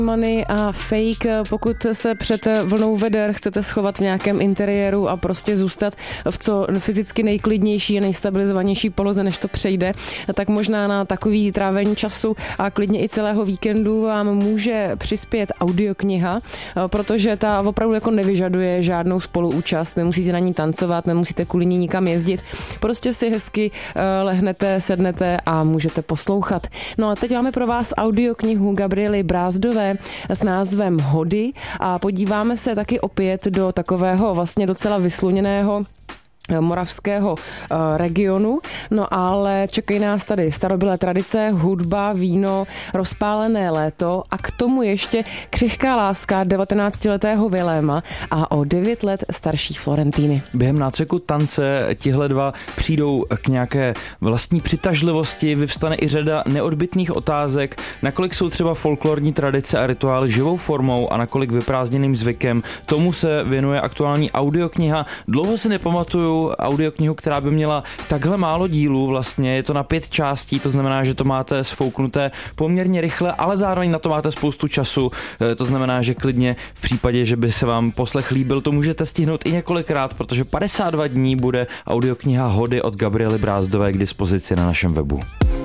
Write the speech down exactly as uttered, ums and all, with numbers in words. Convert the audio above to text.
Money a fake, pokud se před vlnou veder chcete schovat v nějakém interiéru a prostě zůstat v co fyzicky nejklidnější a nejstabilizovanější poloze, než to přejde, tak možná na takový trávení času a klidně i celého víkendu vám může přispět audiokniha, protože ta opravdu jako nevyžaduje žádnou spoluúčast, nemusíte na ní tancovat, nemusíte kvůli ní nikam jezdit, prostě si hezky lehnete, sednete a můžete poslouchat. No a teď máme pro vás audioknihu Gabriely Brázdové s názvem Hody a podíváme se taky opět do takového vlastně docela vysluněného moravského uh, regionu, no ale čekají nás tady starobylé tradice, hudba, víno, rozpálené léto a k tomu ještě křehká láska devatenáctiletého Viléma a o devět let starší Florentíny. Během nácviku tance tihle dva přijdou k nějaké vlastní přitažlivosti, vyvstane i řada neodbytných otázek, nakolik jsou třeba folklorní tradice a rituály živou formou a nakolik vyprázdněným zvykem. Tomu se věnuje aktuální audiokniha. Dlouho si nepamatuju audioknihu, která by měla takhle málo dílů, vlastně je to na pět částí, to znamená, že to máte sfouknuté poměrně rychle, ale zároveň na to máte spoustu času, to znamená, že klidně v případě, že by se vám poslech líbil, to můžete stihnout i několikrát, protože padesát dva dní bude audiokniha Hody od Gabriely Brázdové k dispozici na našem webu.